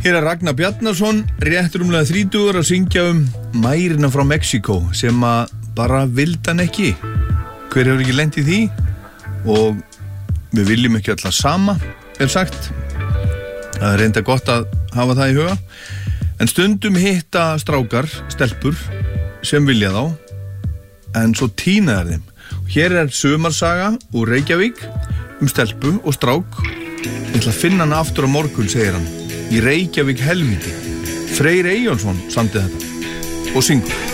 Hér Ragnar Bjarnason, rétt rúmlega 30 að syngja mærina frá Mexíkó sem að bara vildi hann ekki. Hver hefur ekki lent í því? Og við viljum ekki alltaf sama, sagt. Það reynda gott að hafa það í huga. En stundum hitta strákar, stelpur, sem vilja þá, en svo týna þeim. Hér sumarsaga úr Reykjavík stelpu og strák. Ég ætla að finna hann aftur á morgun, segir hann. Í Reykjavík helvíti. Freyr Eyjólfsson samdi þetta og syngur.